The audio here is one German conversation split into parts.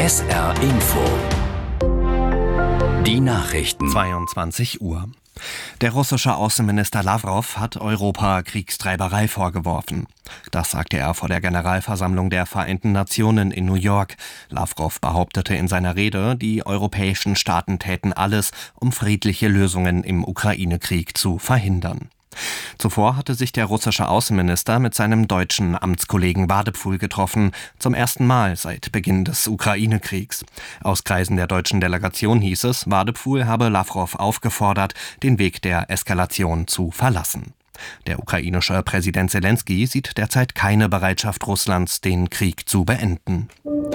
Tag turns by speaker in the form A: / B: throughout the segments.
A: SR Info. Die Nachrichten.
B: 22 Uhr. Der russische Außenminister Lavrov hat Europa Kriegstreiberei vorgeworfen. Das sagte er vor der Generalversammlung der Vereinten Nationen in New York. Lavrov behauptete in seiner Rede, die europäischen Staaten täten alles, um friedliche Lösungen im Ukraine-Krieg zu verhindern. Zuvor hatte sich der russische Außenminister mit seinem deutschen Amtskollegen Wadepfuhl getroffen, zum ersten Mal seit Beginn des Ukraine-Kriegs. Aus Kreisen der deutschen Delegation hieß es, Wadepfuhl habe Lavrov aufgefordert, den Weg der Eskalation zu verlassen. Der ukrainische Präsident Selenskyj sieht derzeit keine Bereitschaft Russlands, den Krieg zu beenden.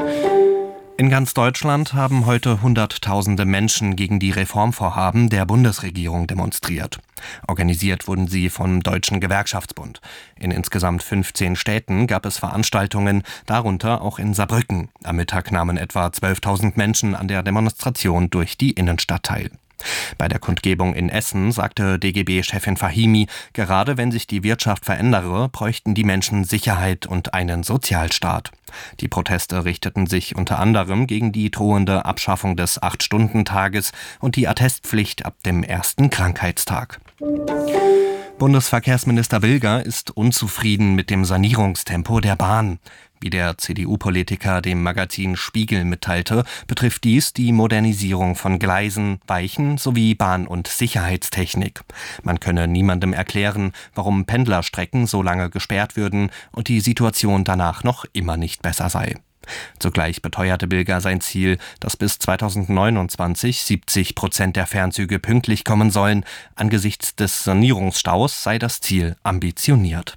B: In ganz Deutschland haben heute Hunderttausende Menschen gegen die Reformvorhaben der Bundesregierung demonstriert. Organisiert wurden sie vom Deutschen Gewerkschaftsbund. In insgesamt 15 Städten gab es Veranstaltungen, darunter auch in Saarbrücken. Am Mittag nahmen etwa 12.000 Menschen an der Demonstration durch die Innenstadt teil. Bei der Kundgebung in Essen sagte DGB-Chefin Fahimi, gerade wenn sich die Wirtschaft verändere, bräuchten die Menschen Sicherheit und einen Sozialstaat. Die Proteste richteten sich unter anderem gegen die drohende Abschaffung des 8-Stunden-Tages und die Attestpflicht ab dem ersten Krankheitstag. Bundesverkehrsminister Bilger ist unzufrieden mit dem Sanierungstempo der Bahn. Wie der CDU-Politiker dem Magazin Spiegel mitteilte, betrifft dies die Modernisierung von Gleisen, Weichen sowie Bahn- und Sicherheitstechnik. Man könne niemandem erklären, warum Pendlerstrecken so lange gesperrt würden und die Situation danach noch immer nicht besser sei. Zugleich beteuerte Bilger sein Ziel, dass bis 2029 70% der Fernzüge pünktlich kommen sollen. Angesichts des Sanierungsstaus sei das Ziel ambitioniert.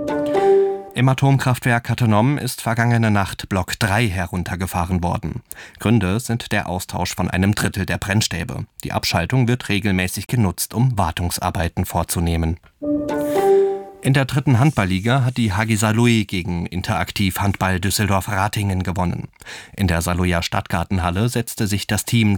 B: Im Atomkraftwerk Cattenom ist vergangene Nacht Block 3 heruntergefahren worden. Gründe sind der Austausch von einem Drittel der Brennstäbe. Die Abschaltung wird regelmäßig genutzt, um Wartungsarbeiten vorzunehmen. In der 3. Handballliga hat die HG Saarlouis gegen Interaktiv Handball Düsseldorf-Ratingen gewonnen. In der Saarlouier Stadtgartenhalle setzte sich das Team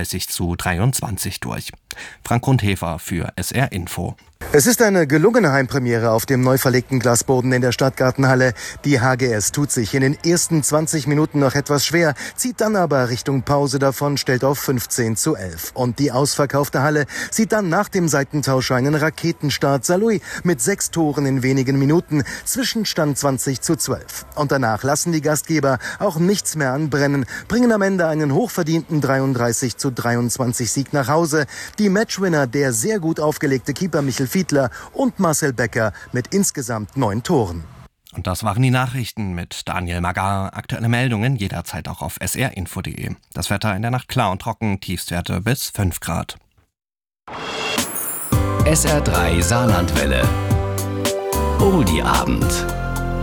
B: 33:23 durch. Frank Grundhefer für SR Info.
C: Es ist eine gelungene Heimpremiere auf dem neu verlegten Glasboden in der Stadtgartenhalle. Die HGS tut sich in den ersten 20 Minuten noch etwas schwer, zieht dann aber Richtung Pause davon, stellt auf 15:11. Und die ausverkaufte Halle sieht dann nach dem Seitentausch einen Raketenstart. Saarlouis mit 6 Toren in wenigen Minuten, Zwischenstand 20:12. Und danach lassen die Gastgeber auch nichts mehr anbrennen, bringen am Ende einen hochverdienten 33:23 Sieg nach Hause. Die Matchwinner, der sehr gut aufgelegte Keeper Michel Fiedler und Marcel Becker mit insgesamt 9 Toren.
B: Und das waren die Nachrichten mit Daniel Magar. Aktuelle Meldungen jederzeit auch auf srinfo.de. Das Wetter in der Nacht klar und trocken, Tiefstwerte bis 5 Grad.
A: SR3 Saarlandwelle. Oldie Abend.